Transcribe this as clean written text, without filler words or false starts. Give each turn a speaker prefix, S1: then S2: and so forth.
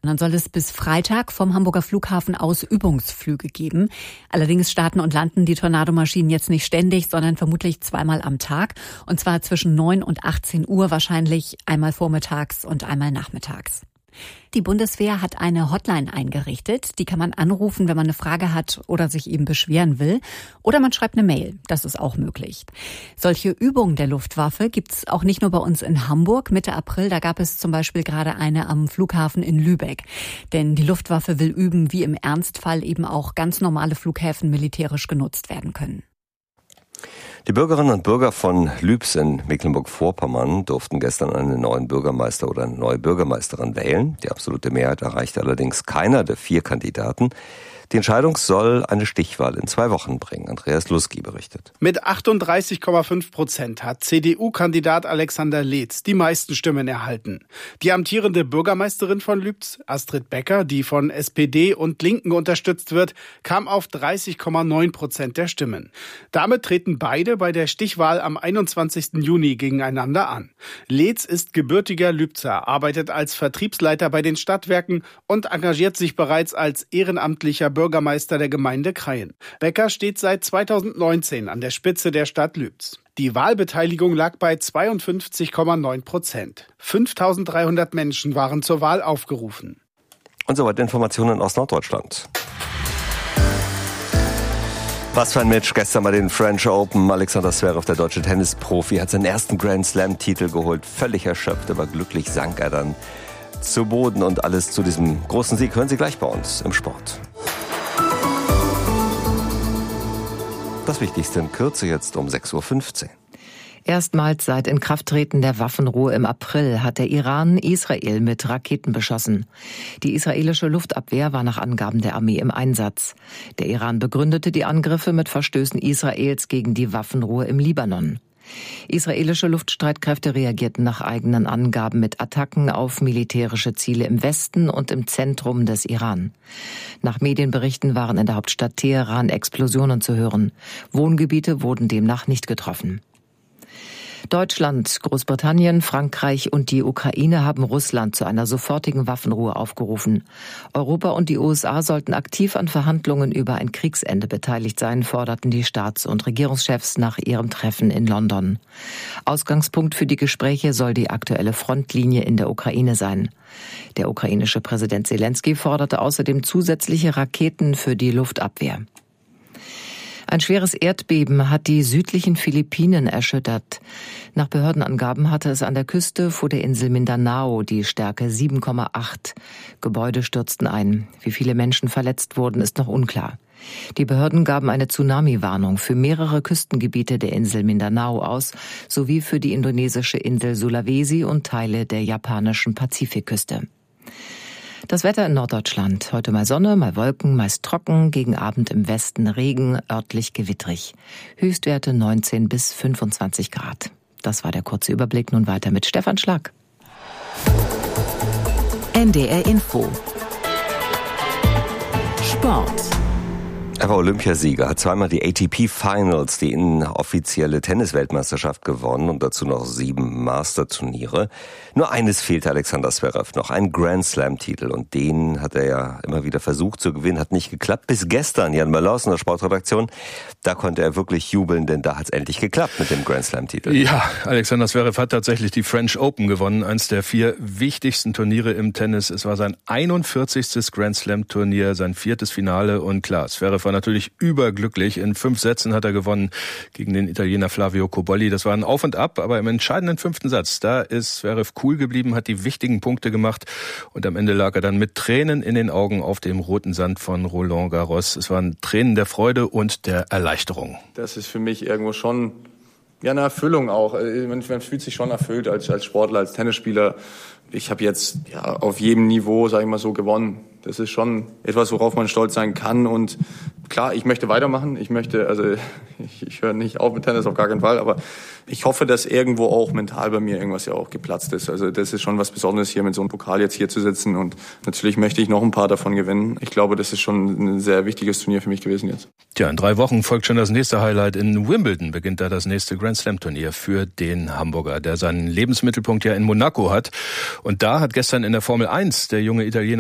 S1: Dann soll es bis Freitag vom Hamburger Flughafen aus Übungsflüge geben. Allerdings starten und landen die Tornado-Maschinen jetzt nicht ständig, sondern vermutlich zweimal am Tag. Und zwar zwischen 9 und 18 Uhr wahrscheinlich, einmal vormittags und einmal nachmittags. Die Bundeswehr hat eine Hotline eingerichtet. Die kann man anrufen, wenn man eine Frage hat oder sich eben beschweren will. Oder man schreibt eine Mail. Das ist auch möglich. Solche Übungen der Luftwaffe gibt's auch nicht nur bei uns in Hamburg. Mitte April, da gab es zum Beispiel gerade eine am Flughafen in Lübeck. Denn die Luftwaffe will üben, wie im Ernstfall eben auch ganz normale Flughäfen militärisch genutzt werden können.
S2: Die Bürgerinnen und Bürger von Lübs in Mecklenburg-Vorpommern durften gestern einen neuen Bürgermeister oder eine neue Bürgermeisterin wählen. Die absolute Mehrheit erreichte allerdings keiner der 4 Kandidaten. Die Entscheidung soll eine Stichwahl in 2 Wochen bringen. Andreas Lusky berichtet.
S3: Mit 38,5% hat CDU-Kandidat Alexander Leetz die meisten Stimmen erhalten. Die amtierende Bürgermeisterin von Lübz, Astrid Becker, die von SPD und Linken unterstützt wird, kam auf 30,9% der Stimmen. Damit treten beide bei der Stichwahl am 21. Juni gegeneinander an. Leetz ist gebürtiger Lübzer, arbeitet als Vertriebsleiter bei den Stadtwerken und engagiert sich bereits als ehrenamtlicher Bürgermeister der Gemeinde Krayen. Becker steht seit 2019 an der Spitze der Stadt Lübz. Die Wahlbeteiligung lag bei 52,9%. 5.300 Menschen waren zur Wahl aufgerufen.
S2: Und soweit Informationen aus Norddeutschland. Was für ein Match gestern bei den French Open. Alexander Zverev, der deutsche Tennisprofi, hat seinen ersten Grand Slam-Titel geholt. Völlig erschöpft, aber glücklich sank er dann zu Boden. Und alles zu diesem großen Sieg hören Sie gleich bei uns im Sport. Das Wichtigste in Kürze jetzt um 6.15 Uhr.
S4: Erstmals seit Inkrafttreten der Waffenruhe im April hat der Iran Israel mit Raketen beschossen. Die israelische Luftabwehr war nach Angaben der Armee im Einsatz. Der Iran begründete die Angriffe mit Verstößen Israels gegen die Waffenruhe im Libanon. Israelische Luftstreitkräfte reagierten nach eigenen Angaben mit Attacken auf militärische Ziele im Westen und im Zentrum des Iran. Nach Medienberichten waren in der Hauptstadt Teheran Explosionen zu hören. Wohngebiete wurden demnach nicht getroffen. Deutschland, Großbritannien, Frankreich und die Ukraine haben Russland zu einer sofortigen Waffenruhe aufgerufen. Europa und die USA sollten aktiv an Verhandlungen über ein Kriegsende beteiligt sein, forderten die Staats- und Regierungschefs nach ihrem Treffen in London. Ausgangspunkt für die Gespräche soll die aktuelle Frontlinie in der Ukraine sein. Der ukrainische Präsident Selenskyj forderte außerdem zusätzliche Raketen für die Luftabwehr. Ein schweres Erdbeben hat die südlichen Philippinen erschüttert. Nach Behördenangaben hatte es an der Küste vor der Insel Mindanao die Stärke 7,8. Gebäude stürzten ein. Wie viele Menschen verletzt wurden, ist noch unklar. Die Behörden gaben eine Tsunami-Warnung für mehrere Küstengebiete der Insel Mindanao aus, sowie für die indonesische Insel Sulawesi und Teile der japanischen Pazifikküste. Das Wetter in Norddeutschland. Heute mal Sonne, mal Wolken, meist trocken, gegen Abend im Westen Regen, örtlich gewittrig. Höchstwerte 19 bis 25 Grad. Das war der kurze Überblick. Nun weiter mit Stefan Schlag.
S5: NDR Info. Sport.
S2: Er war Olympiasieger, hat zweimal die ATP Finals, die inoffizielle Tennisweltmeisterschaft gewonnen und dazu noch 7 Masterturniere. Nur eines fehlte Alexander Zverev noch, einen Grand Slam-Titel. Und den hat er ja immer wieder versucht zu gewinnen, hat nicht geklappt. Bis gestern, Jan Möller aus der Sportredaktion, da konnte er wirklich jubeln, denn da hat es endlich geklappt mit dem Grand Slam-Titel.
S6: Ja, Alexander Zverev hat tatsächlich die French Open gewonnen, eins der 4 wichtigsten Turniere im Tennis. Es war sein 41. Grand Slam-Turnier, sein 4. Finale und klar, Zverev war natürlich überglücklich. In 5 Sätzen hat er gewonnen gegen den Italiener Flavio Cobolli. Das war ein Auf und Ab, aber im entscheidenden 5. Satz, da ist Zverev cool geblieben, hat die wichtigen Punkte gemacht und am Ende lag er dann mit Tränen in den Augen auf dem roten Sand von Roland Garros. Es waren Tränen der Freude und der Erleichterung.
S7: Das ist für mich irgendwo schon eine Erfüllung auch. Man fühlt sich schon erfüllt als Sportler, als Tennisspieler. Ich habe jetzt auf jedem Niveau, sage ich mal so, gewonnen. Das ist schon etwas, worauf man stolz sein kann. Und klar, ich möchte weitermachen. Ich höre nicht auf mit Tennis, auf gar keinen Fall. Aber ich hoffe, dass irgendwo auch mental bei mir irgendwas ja auch geplatzt ist. Also das ist schon was Besonderes, hier mit so einem Pokal jetzt hier zu sitzen. Und natürlich möchte ich noch ein paar davon gewinnen. Ich glaube, das ist schon ein sehr wichtiges Turnier für mich gewesen jetzt.
S6: Tja, in 3 Wochen folgt schon das nächste Highlight. In Wimbledon beginnt da das nächste Grand Slam Turnier für den Hamburger, der seinen Lebensmittelpunkt ja in Monaco hat. Und da hat gestern in der Formel 1 der junge Italiener